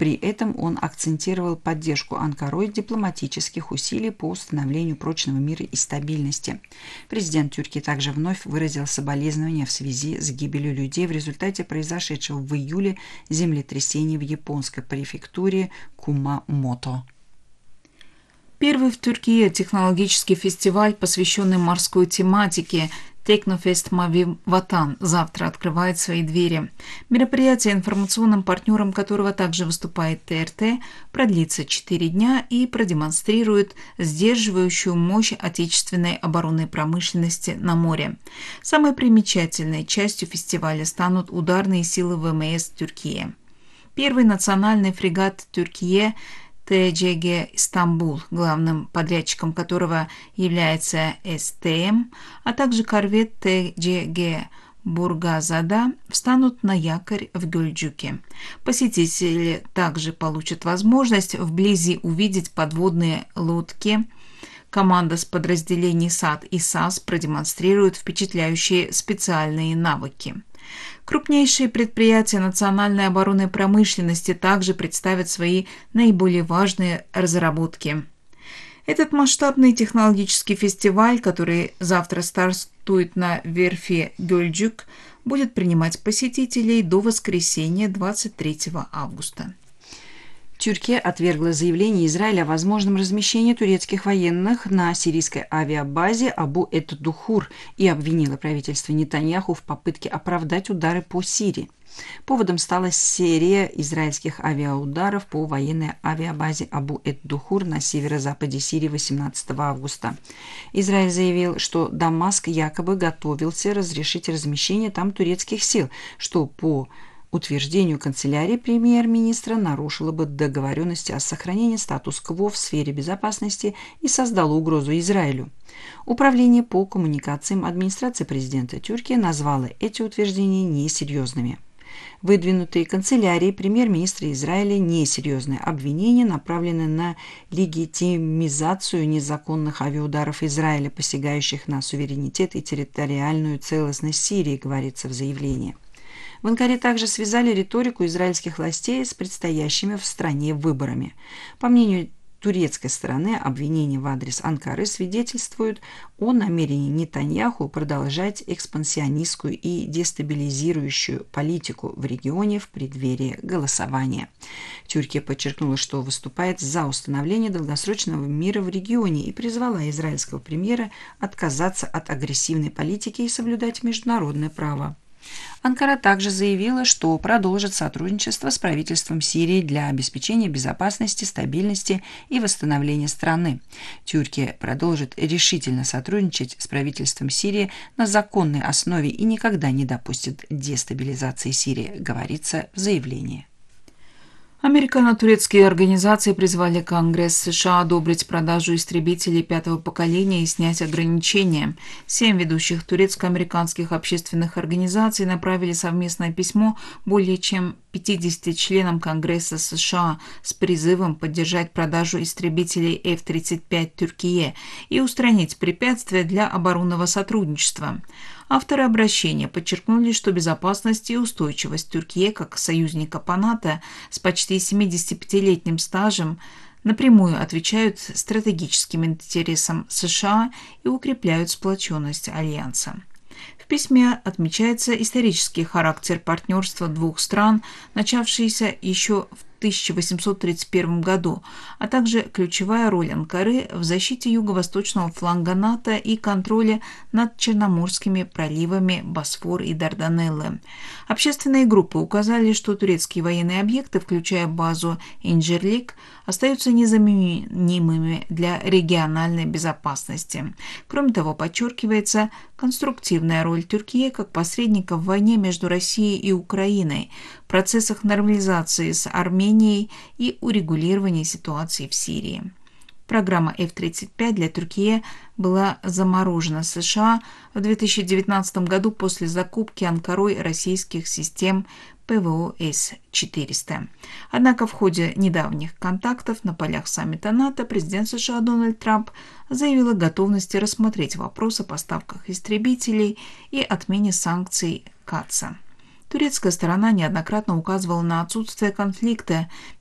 При этом он акцентировал поддержку Анкарой дипломатических усилий по установлению прочного мира и стабильности. Президент Тюркии также вновь выразил соболезнования в связи с гибелью людей в результате произошедшего в июле землетрясения в японской префектуре Кумамото. Первый в Турции технологический фестиваль, посвященный морской тематике, Технофест Мави Ватан, завтра открывает свои двери. Мероприятие, информационным партнером которого также выступает ТРТ, продлится 4 дня и продемонстрирует сдерживающую мощь отечественной оборонной промышленности на море. Самой примечательной частью фестиваля станут ударные силы ВМС Тюркии. Первый национальный фрегат Тюркии ТЖГ «Стамбул», главным подрядчиком которого является СТМ, а также корвет ТЖГ «Бургазада», встанут на якорь в Гюльджуке. Посетители также получат возможность вблизи увидеть подводные лодки. Команда с подразделений САД и САС продемонстрирует впечатляющие специальные навыки. Крупнейшие предприятия национальной оборонной промышленности также представят свои наиболее важные разработки. Этот масштабный технологический фестиваль, который завтра стартует на верфи Гюльджук, будет принимать посетителей до воскресенья 23 августа. Тюркия отвергла заявление Израиля о возможном размещении турецких военных на сирийской авиабазе Абу-эд-Духур и обвинила правительство Нетаньяху в попытке оправдать удары по Сирии. Поводом стала серия израильских авиаударов по военной авиабазе Абу-эд-Духур на северо-западе Сирии 18 августа. Израиль заявил, что Дамаск якобы готовился разрешить размещение там турецких сил, что по утверждению канцелярии премьер-министра нарушило бы договоренности о сохранении статус-кво в сфере безопасности и создало угрозу Израилю. Управление по коммуникациям администрации президента Тюркии назвало эти утверждения несерьезными. Выдвинутые канцелярией премьер-министра Израиля несерьезные обвинения направлены на легитимизацию незаконных авиаударов Израиля, посягающих на суверенитет и территориальную целостность Сирии, говорится в заявлении. В Анкаре также связали риторику израильских властей с предстоящими в стране выборами. По мнению турецкой стороны, обвинения в адрес Анкары свидетельствуют о намерении Нетаньяху продолжать экспансионистскую и дестабилизирующую политику в регионе в преддверии голосования. Тюркия подчеркнула, что выступает за установление долгосрочного мира в регионе и призвала израильского премьера отказаться от агрессивной политики и соблюдать международное право. Анкара также заявила, что продолжит сотрудничество с правительством Сирии для обеспечения безопасности, стабильности и восстановления страны. Тюркия продолжит решительно сотрудничать с правительством Сирии на законной основе и никогда не допустит дестабилизации Сирии, говорится в заявлении. Американо-турецкие организации призвали Конгресс США одобрить продажу истребителей 5-го поколения и снять ограничения. 7 ведущих турецко-американских общественных организаций направили совместное письмо более чем 50 членам Конгресса США с призывом поддержать продажу истребителей F-35 Тюркии и устранить препятствия для оборонного сотрудничества. Авторы обращения подчеркнули, что безопасность и устойчивость Тюркии как союзника по НАТО с почти 75-летним стажем напрямую отвечают стратегическим интересам США и укрепляют сплоченность Альянса. В письме отмечается исторический характер партнерства двух стран, начавшийся еще в 1831 году, а также ключевая роль Анкары в защите юго-восточного фланга НАТО и контроле над Черноморскими проливами Босфор и Дарданеллы. Общественные группы указали, что турецкие военные объекты, включая базу Инжерлик, остаются незаменимыми для региональной безопасности. Кроме того, подчеркивается конструктивная роль Тюркии как посредника в войне между Россией и Украиной, в процессах нормализации с Арменией и урегулирования ситуации в Сирии. Программа F-35 для Тюркии была заморожена США в 2019 году после закупки Анкарой российских систем ПВО С-400. Однако в ходе недавних контактов на полях саммита НАТО президент США Дональд Трамп заявил о готовности рассмотреть вопрос о поставках истребителей и отмене санкций КАТСа. Турецкая сторона неоднократно указывала на отсутствие конфликта